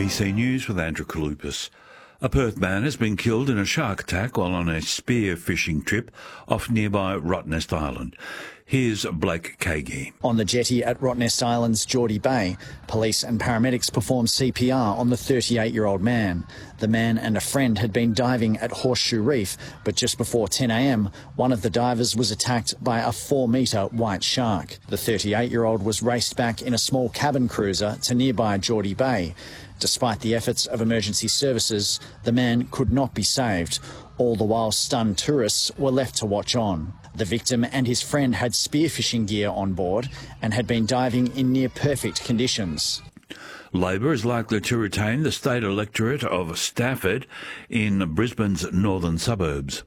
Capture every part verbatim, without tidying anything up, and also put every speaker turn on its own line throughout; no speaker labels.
B C News with Andrew Kalupis. A Perth man has been killed in a shark attack while on a spear fishing trip off nearby Rottnest Island. Here's Blake Kagi.
On the jetty at Rottnest Island's Geordie Bay, police and paramedics performed C P R on the thirty-eight-year-old man. The man and a friend had been diving at Horseshoe Reef, but just before ten a m, one of the divers was attacked by a four-metre white shark. The thirty-eight-year-old was raced back in a small cabin cruiser to nearby Geordie Bay. Despite the efforts of emergency services, the man could not be saved. All the while, stunned tourists were left to watch on. The victim and his friend had spearfishing gear on board and had been diving in near-perfect conditions.
Labor is likely to retain the state electorate of Stafford in Brisbane's northern suburbs.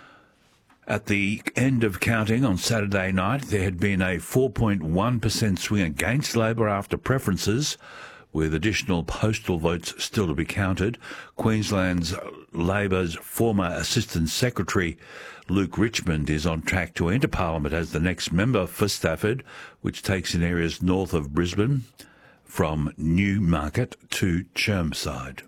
At the end of counting on Saturday night, there had been a four point one percent swing against Labor after preferences, with additional postal votes still to be counted. Queensland's Labor's former Assistant Secretary Luke Richmond is on track to enter Parliament as the next member for Stafford, which takes in areas north of Brisbane from Newmarket to Chermside.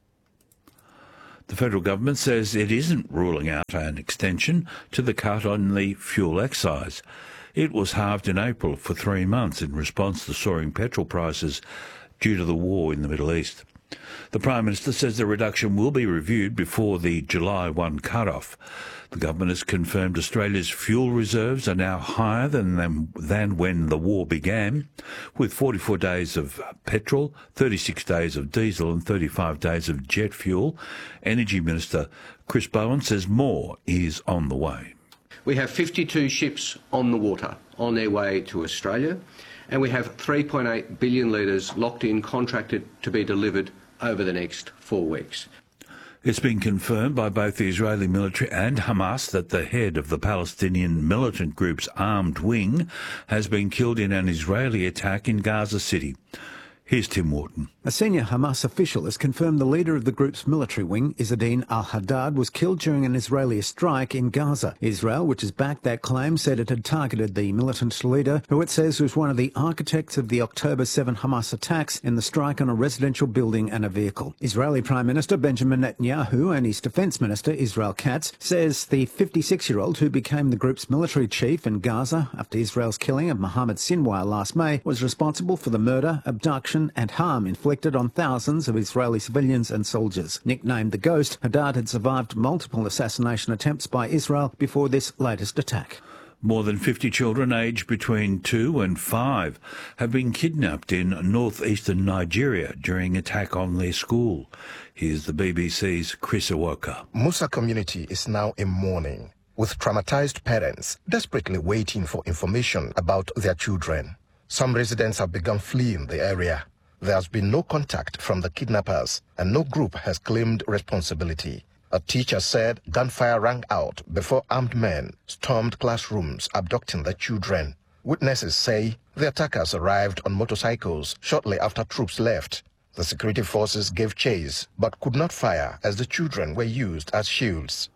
The federal government says it isn't ruling out an extension to the cut on the fuel excise. It was halved in April for three months in response to soaring petrol prices due to the war in the Middle East. The Prime Minister says the reduction will be reviewed before the July first cut-off. The government has confirmed Australia's fuel reserves are now higher than, them, than when the war began, with forty-four days of petrol, thirty-six days of diesel and thirty-five days of jet fuel. Energy Minister Chris Bowen says more is on the way.
We have fifty-two ships on the water on their way to Australia, and we have three point eight billion litres locked in, contracted to be delivered over the next four weeks.
It's been confirmed by both the Israeli military and Hamas that the head of the Palestinian militant group's armed wing has been killed in an Israeli attack in Gaza City. Here's Tim Wharton.
A senior Hamas official has confirmed the leader of the group's military wing, Izzadin al-Haddad, was killed during an Israeli strike in Gaza. Israel, which has backed that claim, said it had targeted the militant leader, who it says was one of the architects of the October seventh Hamas attacks in the strike on a residential building and a vehicle. Israeli Prime Minister Benjamin Netanyahu and his Defence Minister Israel Katz says the fifty-six-year-old who became the group's military chief in Gaza after Israel's killing of Mohammed Sinwar last May was responsible for the murder, abduction and harm inflicted on thousands of Israeli civilians and soldiers. Nicknamed the Ghost, Haddad had survived multiple assassination attempts by Israel before this latest attack.
More than fifty children aged between two and five have been kidnapped in northeastern Nigeria during attack on their school. Here's the B B C's Chris Iwoka.
Musa community is now in mourning, with traumatized parents desperately waiting for information about their children. Some residents have begun fleeing the area. There has been no contact from the kidnappers, and no group has claimed responsibility. A teacher said gunfire rang out before armed men stormed classrooms, abducting the children. Witnesses say the attackers arrived on motorcycles shortly after troops left. The security forces gave chase, but could not fire as the children were used as shields.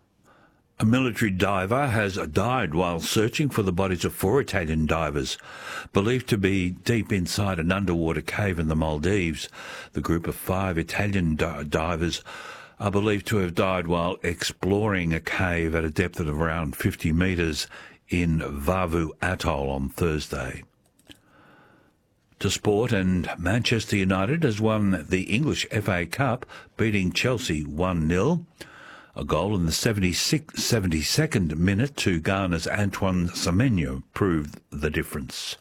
A military diver has died while searching for the bodies of four Italian divers, believed to be deep inside an underwater cave in the Maldives. The group of five Italian di- divers are believed to have died while exploring a cave at a depth of around fifty metres in Vavu Atoll on Thursday. To sport, and Manchester United has won the English F A Cup, beating Chelsea one nil. A goal in the seventy-second minute to Ghana's Antoine Semenyo proved the difference.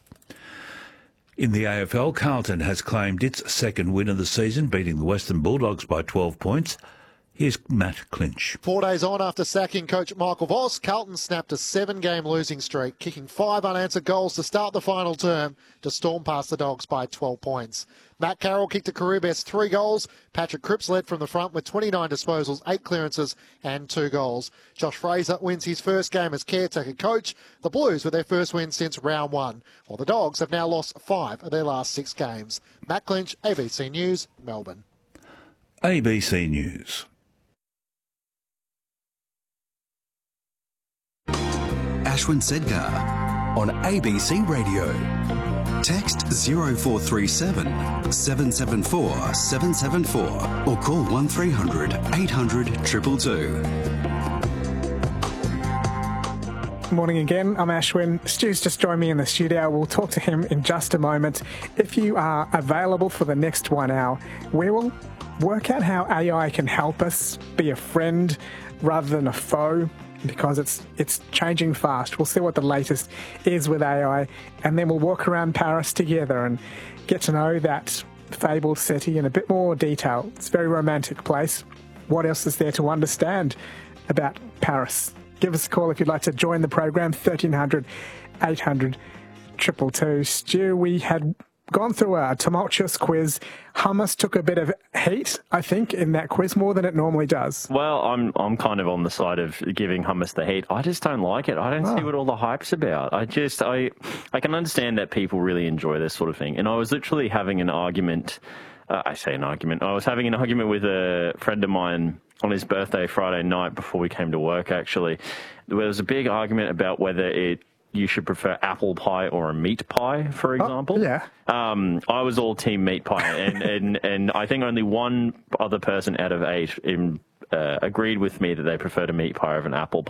In the A F L, Carlton has claimed its second win of the season, beating the Western Bulldogs by twelve points. Here's Matt Clinch.
Four days on after sacking coach Michael Voss, Carlton snapped a seven-game losing streak, kicking five unanswered goals to start the final term to storm past the Dogs by twelve points. Matt Carroll kicked a career-best three goals. Patrick Cripps led from the front with twenty-nine disposals, eight clearances and two goals. Josh Fraser wins his first game as caretaker coach. The Blues with their first win since round one, while the Dogs have now lost five of their last six games. Matt Clinch, A B C News, Melbourne.
A B C News.
Ashwin Sedgar on A B C Radio. Text zero four three seven, seven seven four, seven seven four or call one three hundred, eight hundred, two two two.
Good morning again. I'm Ashwin. Stu's just joined me in the studio. We'll talk to him in just a moment. If you are available for the next one hour, we will work out how A I can help us be a friend rather than a foe, because it's it's changing fast. We'll see what the latest is with A I, and then we'll walk around Paris together and get to know that fabled city in a bit more detail. It's a very romantic place. What else is there to understand about Paris? Give us a call if you'd like to join the program, thirteen hundred, eight hundred, two two two. Stu, we had gone through a tumultuous quiz. Hummus took a bit of heat, I think, in that quiz, more than it normally does.
Well, I'm I'm kind of on the side of giving hummus the heat. I just don't like it. I don't oh. see what all the hype's about. I just, I, I can understand that people really enjoy this sort of thing. And I was literally having an argument, uh, I say an argument, I was having an argument with a friend of mine on his birthday Friday night before we came to work, actually. There was a big argument about whether it you should prefer apple pie or a meat pie, for example.
Oh, yeah.
Um, I was all team meat pie, and, and, and I think only one other person out of eight in, uh, agreed with me that they preferred a meat pie over an apple pie.